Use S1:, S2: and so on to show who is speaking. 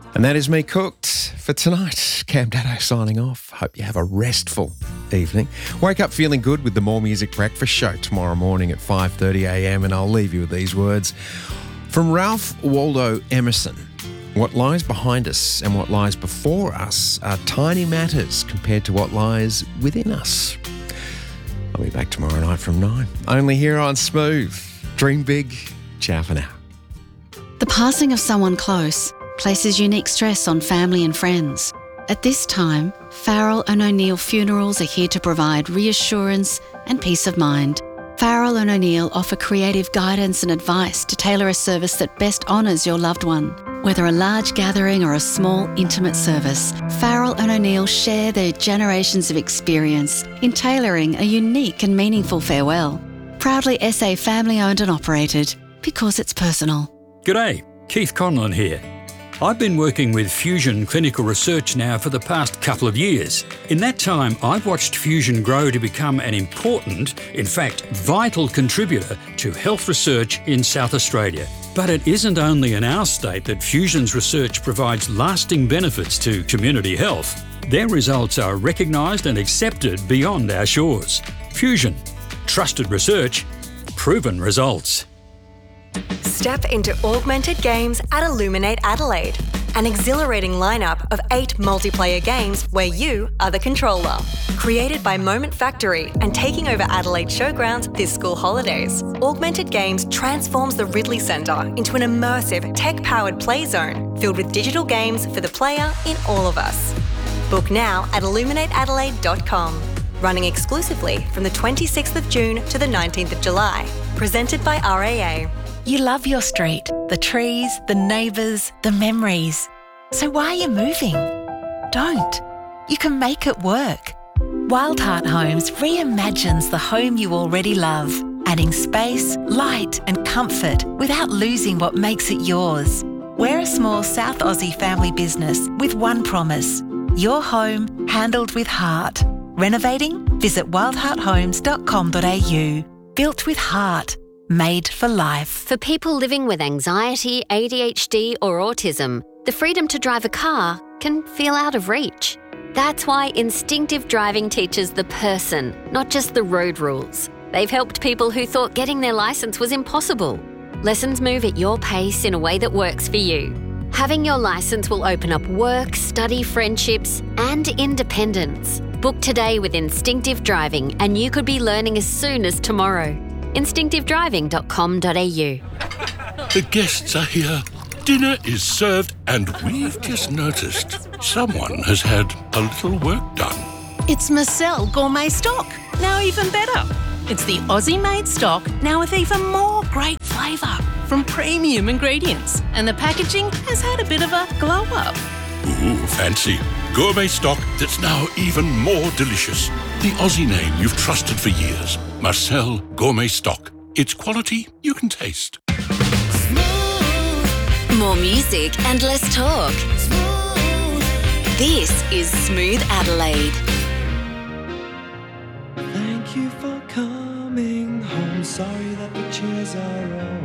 S1: And that is me cooked for tonight. Cam Daddo signing off. Hope you have a restful evening. Wake up feeling good with the More Music Breakfast Show tomorrow morning at 5:30am, and I'll leave you with these words from Ralph Waldo Emerson. What lies behind us and what lies before us are tiny matters compared to what lies within us. I'll be back tomorrow night from 9. Only here on Smooth. Dream big. Ciao for now.
S2: The passing of someone close places unique stress on family and friends. At this time, Farrell and O'Neill Funerals are here to provide reassurance and peace of mind. Farrell and O'Neill offer creative guidance and advice to tailor a service that best honours your loved one. Whether a large gathering or a small, intimate service, Farrell and O'Neill share their generations of experience in tailoring a unique and meaningful farewell. Proudly SA family-owned and operated, because it's personal.
S3: G'day, Keith Conlon here. I've been working with Fusion Clinical Research now for the past couple of years. In that time, I've watched Fusion grow to become an important, in fact, vital contributor to health research in South Australia. But it isn't only in our state that Fusion's research provides lasting benefits to community health. Their results are recognised and accepted beyond our shores. Fusion. Trusted research. Proven results.
S4: Step into Augmented Games at Illuminate Adelaide, an exhilarating lineup of 8 multiplayer games where you are the controller. Created by Moment Factory and taking over Adelaide Showgrounds this school holidays, Augmented Games transforms the Ridley Centre into an immersive, tech-powered play zone filled with digital games for the player in all of us. Book now at illuminateadelaide.com. Running exclusively from the 26th of June to the 19th of July. Presented by RAA.
S5: You love your street, the trees, the neighbours, the memories. So why are you moving? Don't. You can make it work. Wildheart Homes reimagines the home you already love, adding space, light and comfort without losing what makes it yours. We're a small South Aussie family business with one promise: your home handled with heart. Renovating? Visit wildhearthomes.com.au. Built with heart. Made for life.
S6: For people living with anxiety, ADHD or autism, the freedom to drive a car can feel out of reach. That's why Instinctive Driving teaches the person, not just the road rules. They've helped people who thought getting their licence was impossible. Lessons move at your pace in a way that works for you. Having your licence will open up work, study, friendships and independence. Book today with Instinctive Driving and you could be learning as soon as tomorrow. instinctivedriving.com.au.
S7: The guests are here. Dinner is served and we've just noticed someone has had a little work done.
S8: It's Marcel Gourmet Stock, now even better. It's the Aussie-made stock, now with even more great flavour from premium ingredients. And the packaging has had a bit of a glow-up.
S7: Ooh, fancy. Gourmet stock that's now even more delicious. The Aussie name you've trusted for years. Marcel Gourmet Stock. It's quality you can taste.
S6: More music and less talk. This is Smooth Adelaide.
S9: Thank you for coming home. Sorry that the chairs are all